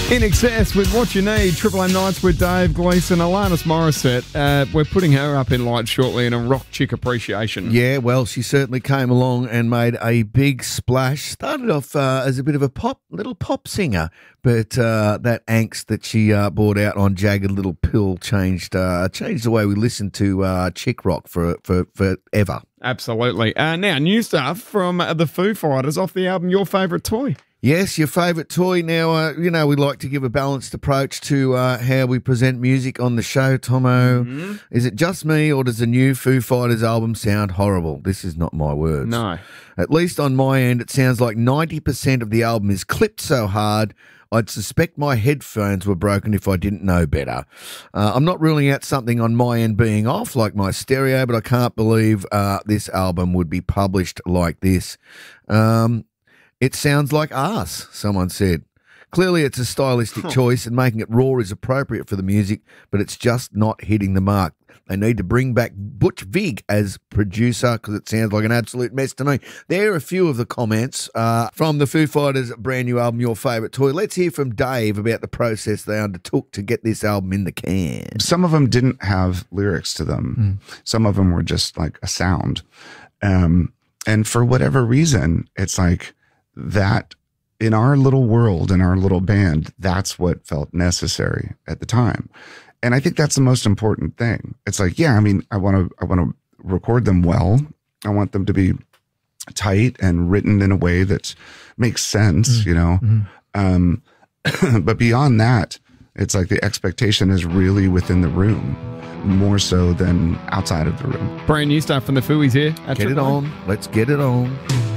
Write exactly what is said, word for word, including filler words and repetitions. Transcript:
In Excess with What You Need, Triple M Nights with Dave Gleeson, Alanis Morissette. Uh, we're putting her up in lights shortly in a rock chick appreciation. Yeah, well, she certainly came along and made a big splash. Started off uh, as a bit of a pop, little pop singer, but uh, that angst that she uh, brought out on Jagged Little Pill changed uh, changed the way we listen to uh, chick rock for for forever. Absolutely. Uh, now, new stuff from uh, the Foo Fighters off the album Your Favourite Toy. Yes, your favourite toy. Now, uh, you know, we like to give a balanced approach to uh, how we present music on the show, Tomo. Mm-hmm. Is it just me, or does the new Foo Fighters album sound horrible? This is not my words. No. At least on my end, it sounds like ninety percent of the album is clipped so hard, I'd suspect my headphones were broken if I didn't know better. Uh, I'm not ruling out something on my end being off, like my stereo, but I can't believe uh, this album would be published like this. Um... It sounds like arse, someone said. Clearly it's a stylistic huh. choice, and making it raw is appropriate for the music, but it's just not hitting the mark. They need to bring back Butch Vig as producer, because it sounds like an absolute mess to me. There are a few of the comments uh, from the Foo Fighters' brand new album, Your Favourite Toy. Let's hear from Dave about the process they undertook to get this album in the can. Some of them didn't have lyrics to them. Mm. Some of them were just like a sound. Um, and for whatever reason, it's like, that in our little world, in our little band, that's what felt necessary at the time. And I think that's the most important thing. It's like, yeah, I mean, I want to, I want to record them well. I want them to be tight and written in a way that makes sense, mm-hmm. you know? Mm-hmm. Um, but beyond that, it's like the expectation is really within the room, more so than outside of the room. Brand new stuff from the Fooies here. Get it on. Let's get it on.